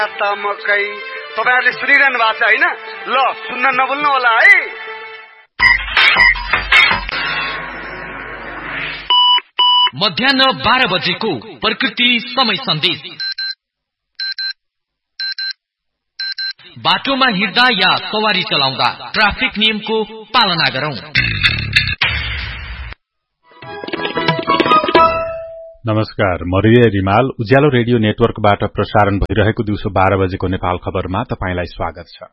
मकै तपाईहरुले सुनिरहनु भएको छ हैन? ल सुन्न नभुल्नु होला है। मध्याह्न 12 बजेको प्रकृति समय सन्देश। बाटोमा हिँड्दा या सवारी चलाउँदा ट्राफिक नियमको पालना गरौं। नमस्कार, म रिमाल उज्यालो रेडियो नेटवर्कबाट प्रसारण भइरहेको दिउँसो 12 बजेको नेपाल खबरमा तपाईंलाई स्वागत छ।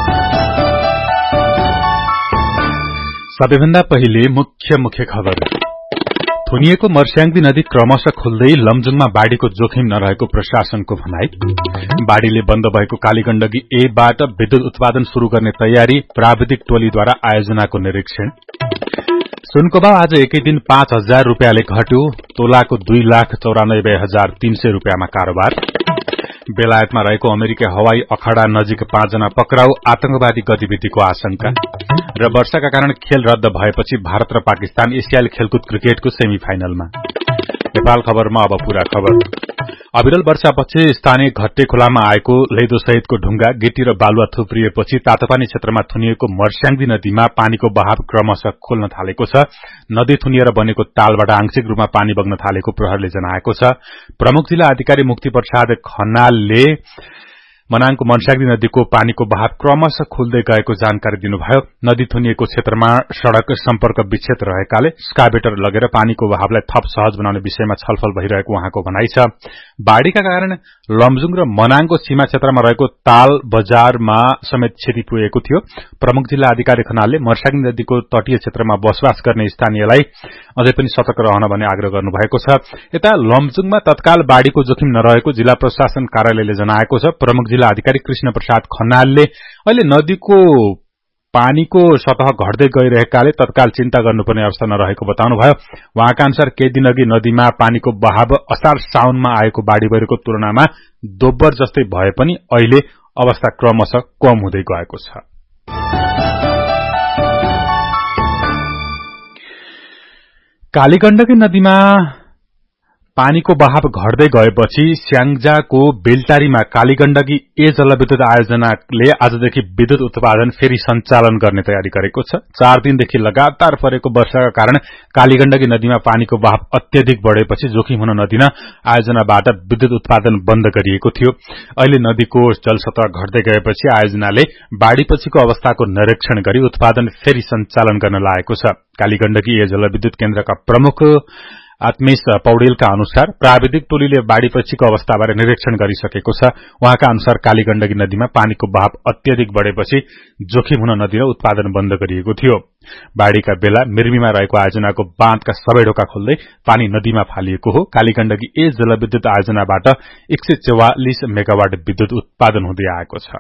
सबैभन्दा पहिले मुख्य खबर। थुनिएको मर्स्याङ्दी नदी क्रमशः खुल्दै लमजुङमा बाढ़ीको जोखिम नरहेको प्रशासनको भनाई। बाढ़ीले बन्द भएको कालीगण्डकी ए बाट विद्युत उत्पादन शुरू गर्ने तयारी, प्राविधिक टोलीद्वारा आयोजनाको निरीक्षण। सुनको भाव आज एकै दिन 5,000 रुपियाँले घट्यो, तोलाको 2,94,300 रुपियाँमा कारोबार। बेलायतमा रहेको अमेरिकी हवाई अखड़ा नजिक 5 जना पक्राउ, आतंकवादी गतिविधिको आशंका। र वर्षाका कारण खेल रद्द भएपछि भारत र पाकिस्तान एसियाली खेलकुद क्रिकेटको सेमी फाइनलमा। नेपाल खबरमा अब पूरा खबर। अविरल वर्षापछि स्थानीय घट्टे खोलामा आएको लेदो सहितको ढुंगा, गिटी र बालुवा थुप्रिएपछि तातोपानी क्षेत्रमा थुनिएको मर्स्याङ्दी नदीमा पानीको बहाव क्रमशः खोल्न थालेको छ। नदी थुनिएर बनेको तालबाट आंशिक रूपमा पानी बग्न थालेको प्रहरले जनाएको छ। प्रमुख जिल्ला अधिकारी मुक्ति प्रसाद खनालले मनाङको मर्स्याङ्दी नदीको पानीको बहाव क्रमशः खुल्दै गएको जानकारी दिनुभयो। नदी थुनिएको क्षेत्रमा सड़क सम्पर्क विच्छेद रहेकाले स्काभेटर लगेर पानीको बहावलाई थप सहज बनाउने विषयमा छलफल भइरहेको उहाँको भनाइ छ। बाढ़ीका कारण लमजुङ र मनाङको सीमा क्षेत्रमा रहेको ताल बजारमा समेत क्षति पुगेको थियो। प्रमुख जिल्ला अधिकारी खनालले मर्स्याङ्दी नदीको तटीय क्षेत्रमा बसोबास गर्ने स्थानीयलाई अझै पनि सतर्क रहन भन्ने आग्रह गर्नुभएको छ। यता लमजुङमा तत्काल बाढ़ीको जोखिम नरहेको जिल्ला प्रशासन कार्यालयले जनाएको छ। प्रमुख जिल्ला अधिकारी कृष्ण प्रसाद खनालले अहिले नदीको पानीको सतह घट्दै गइरहेकाले तत्काल चिन्ता गर्नुपर्ने अवस्था नरहेको बताउनुभयो। उहाँका अनुसार केही दिन अघि नदीमा पानीको बहाव असार साउनमा आएको बाढ़ी पहिरोको तुलनामा दोब्बर जस्तै भए पनि अहिले अवस्था क्रमशः कम हुँदै गएको छ। कालीगण्डकी नदीमा पानीको बहाव घट्दै गएपछि स्याङ्जाको बेलटारीमा कालीगण्डकी ए जलविद्युत आयोजनाले आजदेखि विद्युत उत्पादन फेरि सञ्चालन गर्ने तयारी गरेको छ। 4 दिनदेखि लगातार परेको वर्षाका कारण कालीगण्डकी नदीमा पानीको बहाव अत्यधिक बढेपछि जोखिम हुन नदिन आयोजनाबाट विद्युत उत्पादन बन्द गरिएको थियो। अहिले नदीको जलसतह घट्दै गएपछि आयोजनाले बाढ़ीपछिको अवस्थाको निरीक्षण गरी उत्पादन फेरि सञ्चालन गर्न लागेको छ। कालीगण्डकी ए जलविद्युत केन्द्रका प्रमुख आत्मेश पौडेलका अनुसार प्राविधिक टोलीले बाढ़ीपछिको अवस्थाबारे निरीक्षण गरिसकेको छ। उहाँका अनुसार कालीगण्डकी नदीमा पानीको बहाव अत्यधिक बढेपछि जोखिम हुन नदिन उत्पादन बन्द गरिएको थियो। बाढ़ीका बेला मिर्मीमा रहेको आयोजनाको बाँधका सबै ढोका खोल्दै पानी नदीमा फालिएको हो। कालीगण्डकी ए जलविद्युत आयोजनाबाट 144 मेगावाट विद्युत उत्पादन हुँदै आएको छ।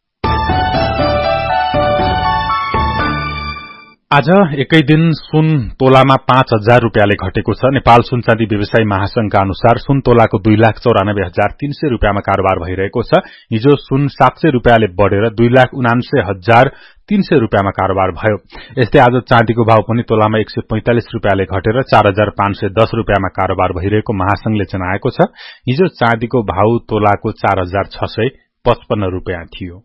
आज एकै दिन सुन तोलामा 5,000 रुपियाँले घटेको छ। नेपाल सुनचाँदी व्यवसायी महासंघका अनुसार सुन तोलाको 2,94,300 रुपियाँमा कारोबार भइरहेको छ। हिजो सुन 700 रुपियाँले बढेर 2,79,300 रुपियाँमा कारोबार भयो। यस्तै आज चाँदीको भाव पनि तोलामा 145 रुपियाँले घटेर 4,510 रुपियाँमा कारोबार भइरहेको महासंघले जनाएको छ। हिजो चाँदीको भाव तोलाको 4,655 रुपियाँ थियो।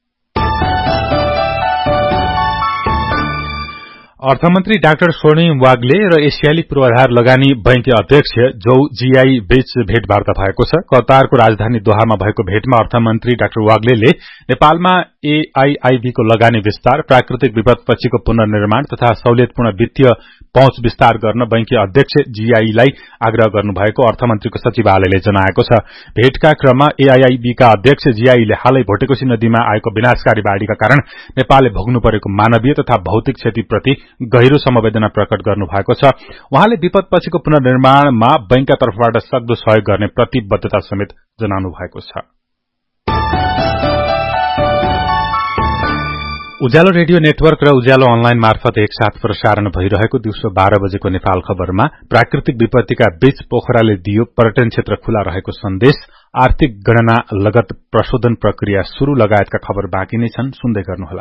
अर्थमन्त्री डाक्टर स्वर्णिम वाग्ले र एसियाली पूर्वाधार लगानी बैंक अध्यक्ष जौ जीआई बीच भेटवार्ता भएको छ। कतारको राजधानी दोहामा भएको भेटमा अर्थमन्त्री डाक्टर वाग्लेले नेपालमा एआईआईबीको लगानी विस्तार, प्राकृतिक विपदपछिको पुनर्निर्माण तथा सहुलियतपूर्ण वित्तीय पहुँच विस्तार गर्न बैंकी अध्यक्ष जीआईलाई आग्रह गर्नुभएको अर्थमन्त्रीको सचिवालयले जनाएको छ। भेटका क्रममा एआईआईबीका अध्यक्ष जीआईले हालै भोटेकोशी नदीमा आएको विनाशकारी बाढ़ीका कारण नेपालले भोग्नु परेको मानवीय तथा भौतिक क्षतिप्रति गहिरो समवेदना प्रकट गर्नुभएको छ। उहाँले विपदपछिको पुनर्निर्माणमा बैंकका तर्फबाट सक्दो सहयोग गर्ने प्रतिबद्धता समेत जनाउनु भएको छ। उज्यालो रेडियो नेटवर्क र उज्यालो अनलाइन मार्फत एकसाथ प्रसारण भइरहेको दिउँसो 12 बजेको नेपाल खबरमा प्राकृतिक विपत्तिका बीच पोखराले दियो पर्यटन क्षेत्र खुला रहेको सन्देश, आर्थिक गणना लगत प्रशोधन प्रक्रिया शुरू लगायतका खबर बाँकी नै छन्, सुन्दै गर्नुहोला।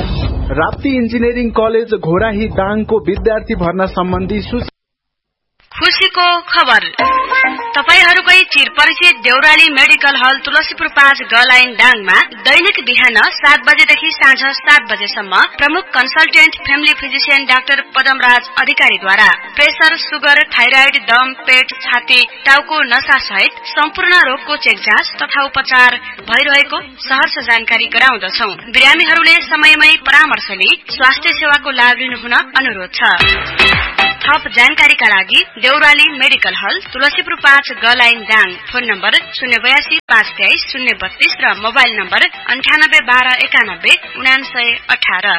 राप्ती इन्जिनियरिङ कलेज घोराही दाङको विद्यार्थी भर्ना सम्बन्धी खुशीको खबर तपाईहरुकै चिरपरिचित देउराली मेडिकल हल तुलसीपुर 5 गलाइन डाङमा दैनिक बिहान 7 बजेदेखि साँझ 7 बजेसम्म प्रमुख consultant family physician doctor Padamraj अधिकारीद्वारा प्रेसर, सुगर, थाइराइड, दम, पेट, छाती, टाउको नसा सहित सम्पूर्ण रोगको चेक जाँच तथा उपचार भइरहेको सहर्ष जानकारी गराउँदछौं। बिरामीहरूले समयमै परामर्श लिई स्वास्थ्य सेवाको लाभ लिनुहुन अनुरोध छ। थप जानकारीका लागि देउराली मेडिकल हल तुलसीपुर 5 गलाइन डाङ। फोन नम्बर 082 523 032 र मोबाइल नम्बर 98 12 91 9918।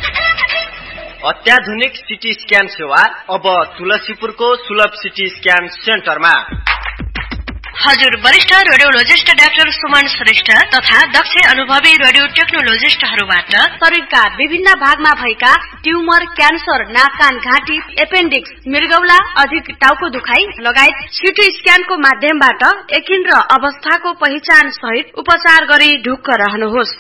अत्याधुनिक सिटी स्क्यान सेवा अब तुलसीपुरको सुलभ सिटी स्क्यान सेन्टरमा। हजुर वरिष्ठ रेडियोलोजिस्ट डाक्टर सुमन श्रेष्ठ तथा दक्ष अनुभवी रेडियो टेक्नोलोजिस्टहरूबाट शरीरका विभिन्न भागमा भएका ट्युमर, क्यान्सर, नाक कान घाँटी, एपेन्डिक्स, मृगौला, अधिक टाउको दुखाइ लगायत सिटी स्क्यानको माध्यमबाट एकिन र अवस्थाको पहिचान सहित उपचार गरी ढुक्क रहनुहोस्।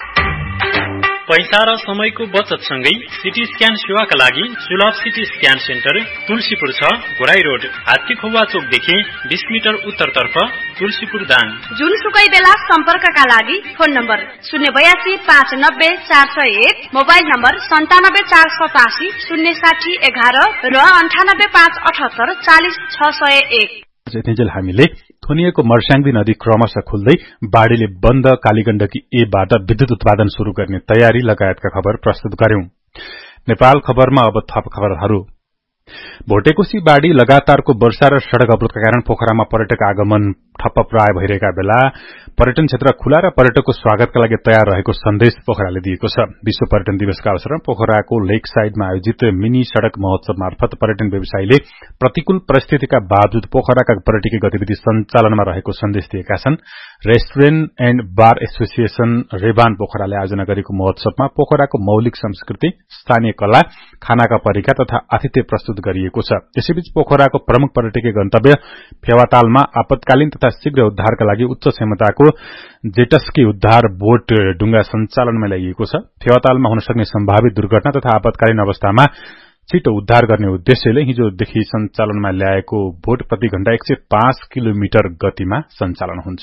पैसा र समयको बचत सँगै सिटी स्क्यान सेवाका लागि सुलभ CT scan centre Tulsipur 6 Ghorahi road, हात्तीखौवा चोकदेखि 20 metre उत्तरतर्फ तुलसीपुर दाङ। जुनसुकै बेला सम्पर्कका लागि फोन नम्बर 082 590 401, मोबाइल नम्बर 97 487 060 11 र 98 578 40 601। यतिन्जेल हामीले थुनिएको मर्स्याङ्दी नदी क्रमशः खुल्दै बाढीले बन्द कालीगण्डकी एबाट विद्युत उत्पादन शुरू गर्ने तयारी लगायतका खबर प्रस्तुत गर्यौं। नेपाल खबरमा अब थप खबरहरू। भोटेकोशी बाढी, लगातारको वर्षा र सड़क अवरोधका कारण पोखरामा पर्यटक आगमन ठप्प प्राय भइरहेका बेला पर्यटन क्षेत्र खुला र पर्यटकको स्वागतका लागि तयार रहेको सन्देश पोखराले दिएको छ। विश्व पर्यटन दिवसका अवसरमा पोखराको लेक साइडमा आयोजित मिनी सड़क महोत्सव मार्फत पर्यटन व्यवसायीले प्रतिकूल परिस्थितिका बावजुद पोखराका पर्यटकीय गतिविधि सञ्चालनमा रहेको सन्देश दिएका छन्। Restaurant and bar association Reban पोखराले आयोजना गरेको महोत्सवमा पोखराको मौलिक संस्कृति, स्थानीय कला, खानाका परिका तथा आतिथ्य प्रस्तुत गरिएको छ। यसैबीच पोखराको प्रमुख पर्यटकीय गन्तव्य फेवातालमा आपतकालीन तथा शीघ्र उद्धारका लागि उच्च क्षमताको जेटस्की उद्धार बोट डुंगा सञ्चालनमा ल्याइएको छ। फेवातालमा हुन सक्ने सम्भावित दुर्घटना तथा आपतकालीन अवस्थामा छिटो उद्धार गर्ने उद्देश्यले हिजोदेखि सञ्चालनमा ल्याएको बोट प्रति घण्टा 105 किलोमिटर गतिमा सञ्चालन हुन्छ।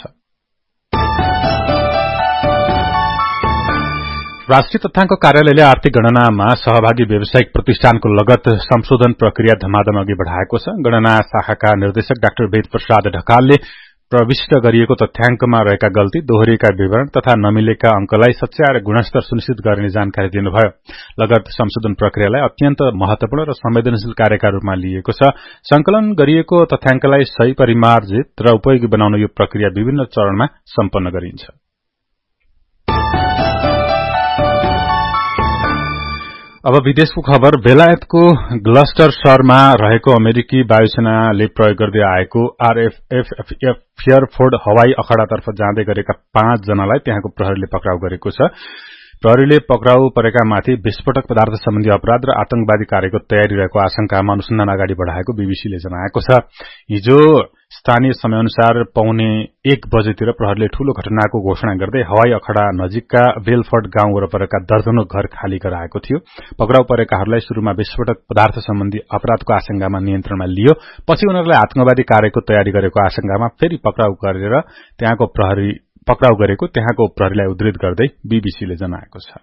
राष्ट्रिय तथ्याङ्क कार्यालयले आर्थिक गणनामा सहभागी व्यावसायिक प्रतिष्ठानको लगत संशोधन प्रक्रिया धमाधम अघि बढ़ाएको छ। गणना शाखाका निर्देशक डाक्टर वेद प्रसाद ढकालले प्रविष्ट गरिएको तथ्याङ्कमा रहेका गल्ती, दोहोरिएका विवरण तथा नमिलेका अंकलाई सच्याएर गुणस्तर सुनिश्चित गर्ने जानकारी दिनुभयो। लगत संशोधन प्रक्रियालाई अत्यन्त महत्वपूर्ण र संवेदनशील कार्यका रूपमा लिएको छ। संकलन गरिएको तथ्याङ्कलाई सही परिमार्जित र उपयोगी बनाउन यो प्रक्रिया विभिन्न चरणमा सम्पन्न गरिन्छ। अब विदेशको खबर। बेलायतको ग्लस्टर शहरमा रहेको अमेरिकी वायुसेनाले प्रयोग गर्दै आएको RFF फेयरफोर्ड हवाई अखडातर्फ जाँदै गरेका 5 जनालाई त्यहाँको प्रहरीले पक्राउ गरेको छ। प्रहरीले पक्राउ परेकामाथि विस्फोटक पदार्थ सम्बन्धी अपराध र आतंकवादी कार्यको तयारी रहेको आशंकामा अनुसन्धान अगाडि बढ़ाएको बीबीसीले जनाएको छ। हिजो स्थानीय समयअनुसार पौने 1 बजेतिर प्रहरीले ठूलो घटनाको घोषणा गर्दै हवाई अखडा नजिकका बेलफोर्ड गाउँ वरपरका दर्जनौं घर खाली गराएको थियो। पक्राउ परेकाहरूलाई शुरूमा विस्फोटक पदार्थ सम्बन्धी अपराधको आशंकामा नियन्त्रणमा लियो। पछि उनीहरूलाई आतंकवादी कार्यको तयारी गरेको आशंकामा फेरि पक्राउ गरेको त्यहाँको प्रहरीलाई उद्धृत गर्दै बीबीसीले जनाएको छ।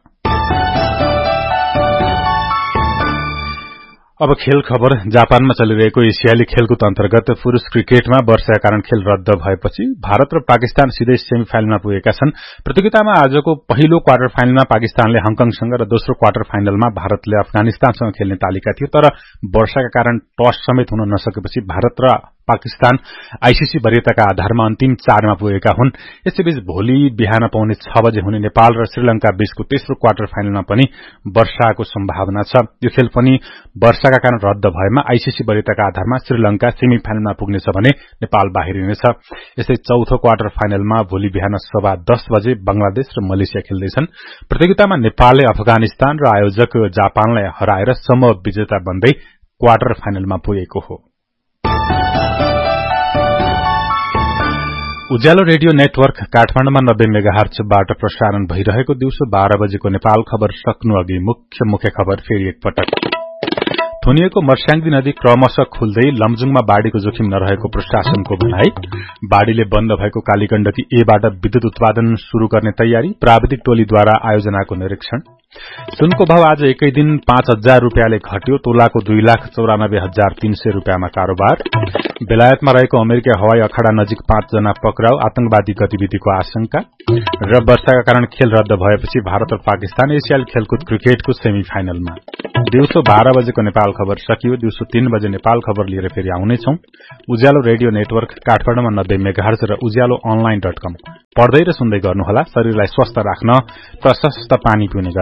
अब खेल खबर। जापानमा चलिरहेको एसियाली खेलकुद अन्तर्गत पुरूष क्रिकेटमा वर्षाका कारण खेल रद्द भएपछि भारत र पाकिस्तान सिधै सेमी फाइनलमा पुगेका छन्। प्रतियोगितामा आजको पहिलो क्वार्टर फाइनलमा पाकिस्तानले हङकङसँग र दोस्रो क्वार्टर फाइनलमा भारतले अफगानिस्तानसँग खेल्ने तालिका थियो। तर वर्षाका कारण टस समेत हुन नसकेपछि भारत र पाकिस्तान आईसीसी वरियताका आधारमा अन्तिम 4 मा पुगेका हुन्। यसैबीच भोलि बिहान पौने 6 बजे हुने नेपाल र श्रीलंका बीचको तेस्रो क्वार्टर फाइनलमा पनि वर्षाको सम्भावना छ। यो खेल पनि वर्षाका कारण रद्द भएमा आईसीसी वरियताका आधारमा श्रीलंका सेमी फाइनलमा पुग्नेछ भने नेपाल बाहिरिनेछ। यसै चौथो क्वार्टर फाइनलमा भोलि बिहान 10:15 बजे बंगलादेश र मलेसिया खेल्दैछन्। प्रतियोगितामा नेपालले अफगानिस्तान र आयोजक जापानलाई हराएर समविजेता बन्दै क्वार्टर फाइनलमा पुगेको हो। उज्यालो रेडियो नेटवर्क काठमाडौँमा 90 मेगाहर्जबाट प्रसारण भइरहेको दिउँसो 12 बजेको नेपाल खबर सक्नु अघि मुख्य खबर फेरि एकपटक। थुनिएको मर्स्याङ्दी नदी क्रमशः खुल्दै लमजुङमा बाढ़ीको जोखिम नरहेको प्रशासनको भनाई। बाढ़ीले बन्द भएको कालीगण्डकी एबाट विद्युत उत्पादन शुरू गर्ने तयारी, प्राविधिक टोलीद्वारा आयोजनाको निरीक्षण। सुनको भाव आज एकै दिन 5,000 रुपियाँले घट्यो, तोलाको 2,94,300 रुपियाँमा कारोबार। बेलायतमा रहेको अमेरिकी हवाई अखाड़ा नजिक 5 जना पक्राउ, आतंकवादी गतिविधिको आशंका। र वर्षाका कारण खेल रद्द भएपछि भारत र पाकिस्तान एसियाली खेलकुद क्रिकेटको सेमी फाइनलमा। दिउँसो 12 बजेको नेपाल खबर सकियो। दिउँसो 3 बजे नेपाल खबर लिएर फेरि आउनेछौं। उज्यालो रेडियो नेटवर्क काठमाडौँमा 90 मेगाहर्ज र उज्यालो online.com पढ्दै र सुन्दै गर्नुहोला। शरीरलाई स्वस्थ राख्न प्रशस्त पानी पिउने